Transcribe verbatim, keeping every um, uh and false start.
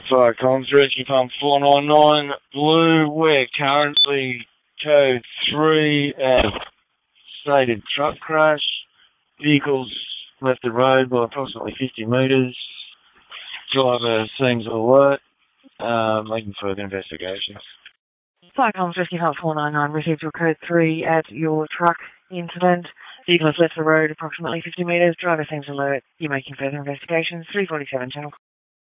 Fire comms, rescue pump four nine nine, Blue, we're currently code three at stated truck crash. Vehicles left the road by approximately fifty metres. Driver seems alert, uh, making further investigations. Fire comms, rescue pump four nine nine, received your code three at your truck incident. Vehicle has left the road approximately fifty metres. Driver seems alert. You're making further investigations. three forty-seven channel.